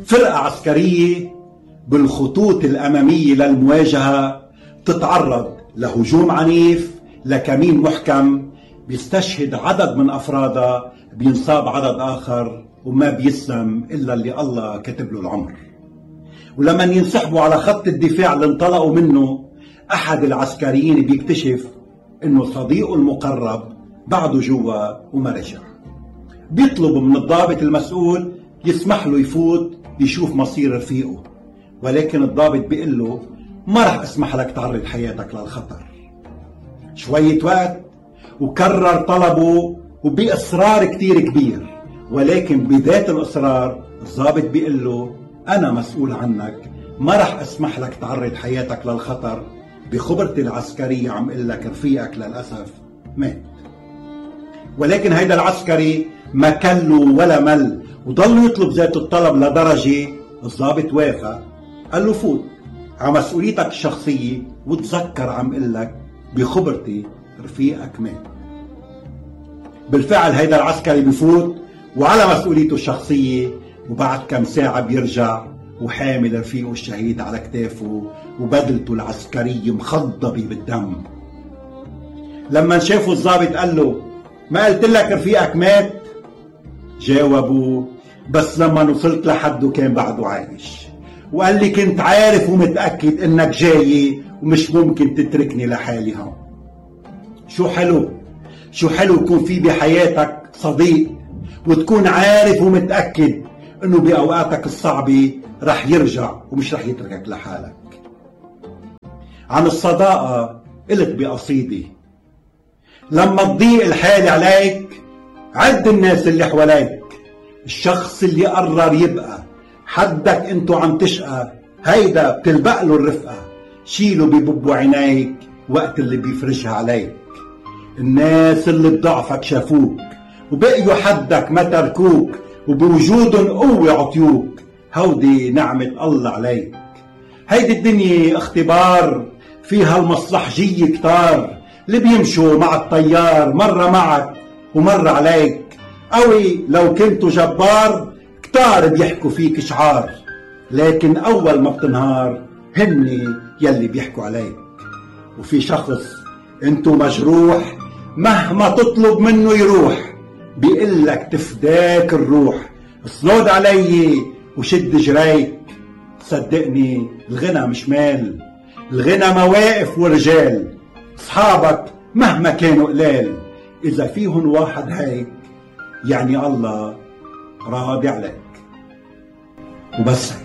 فرقة عسكرية بالخطوط الأمامية للمواجهة تتعرض لهجوم عنيف لكمين محكم، بيستشهد عدد من أفرادها، بينصاب عدد آخر، وما بيسلم إلا اللي الله كتب له العمر. ولما ينسحبوا على خط الدفاع اللي انطلقوا منه، أحد العسكريين بيكتشف إنه صديقه المقرب بعده جوا وما رجع. بيطلب من الضابط المسؤول يسمح له يفوت يشوف مصير رفيقه، ولكن الضابط بيقول له ما رح اسمح لك تعرض حياتك للخطر. شوية وقت وكرر طلبه وبإصرار كتير كبير، ولكن بذات الإصرار الضابط بيقول له أنا مسؤول عنك، ما رح اسمح لك تعرض حياتك للخطر. بخبرتي العسكرية عم قل لك رفيقك للأسف مات. ولكن هيدا العسكري ما كله ولا مل، وضل يطلب ذات الطلب لدرجة الضابط وافق. قال له فوت على مسؤوليتك الشخصية وتذكر عم قل لك بخبرتي رفيقك مات. بالفعل هيدا العسكري بفوت وعلى مسؤوليته الشخصية، وبعد كم ساعة بيرجع وحامل رفيقه الشهيد على كتافه وبدلته العسكرية مخضبة بالدم. لما شافوا الضابط قال له ما قلت لك رفيقك مات؟ جاوبوا بس لما وصلت لحده كان بعده عايش، وقال لي كنت عارف ومتأكد انك جاي ومش ممكن تتركني لحالي هون. شو حلو يكون في بحياتك صديق وتكون عارف ومتأكد انه بأوقاتك الصعبة رح يرجع ومش رح يتركك لحالك. عن الصداقة قلت بقصيدة لما تضيق الحال عليك عد الناس اللي حواليك، الشخص اللي قرر يبقى حدك انتو عم تشقى هيدا بتلبق له الرفقة، شيله ببب عينيك وقت اللي بيفرجها عليك. الناس اللي بضعفك شافوك وبقيوا حدك ما تركوك، وبوجودن قوة عطيوك، هودي نعمة الله عليك. هيدي الدنيا اختبار فيها المصلحجية كتار، اللي بيمشوا مع الطيار مرة معك ومرة عليك. قوي لو كنتوا جبار كتار بيحكوا فيك شعار، لكن أول ما بتنهار هني يلي بيحكوا عليك. وفي شخص انتو مجروح مهما تطلب منه يروح، بيقلك تفداك الروح، صلود علي وشد جريك. صدقني الغنى مش مال، الغنى مواقف ورجال، اصحابك مهما كانوا قلال، اذا فيهن واحد هيك يعني الله راضي عليك. وبس.